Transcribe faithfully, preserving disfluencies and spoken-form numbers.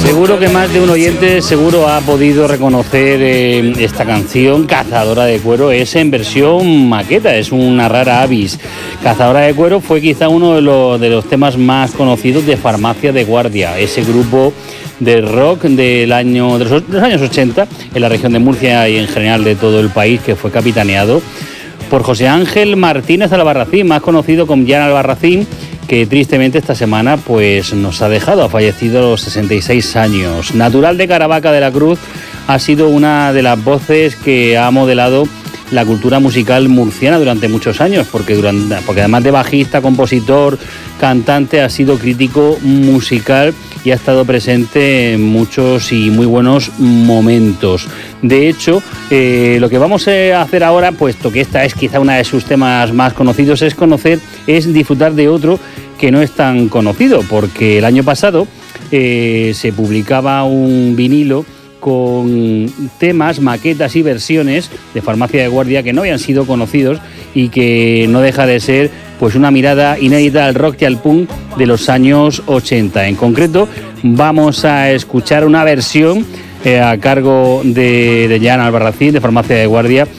Seguro que más de un oyente seguro ha podido reconocer eh, esta canción, Cazadora de Cuero. Es en versión maqueta, es una rara avis. Cazadora de Cuero fue quizá uno de los, de los temas más conocidos de Farmacia de Guardia, ese grupo de rock del año, de los, de los años ochenta en la región de Murcia y en general de todo el país, que fue capitaneado por José Ángel Martínez Albarracín, más conocido como Jan Albarracín, que tristemente esta semana pues nos ha dejado, ha fallecido a los sesenta y seis años. Natural de Caravaca de la Cruz, ha sido una de las voces que ha modelado la cultura musical murciana durante muchos años, porque, durante, porque además de bajista, compositor, cantante, ha sido crítico musical y ha estado presente en muchos y muy buenos momentos. De hecho, eh, lo que vamos a hacer ahora, puesto que esta es quizá una de sus temas más conocidos, es conocer, es disfrutar de otro que no es tan conocido, porque el año pasado eh, se publicaba un vinilo con temas, maquetas y versiones de Farmacia de Guardia que no habían sido conocidos y que no deja de ser pues una mirada inédita al rock y al punk de los años ochenta. En concreto, vamos a escuchar una versión eh, a cargo de, de Jan Albarracín, de Farmacia de Guardia,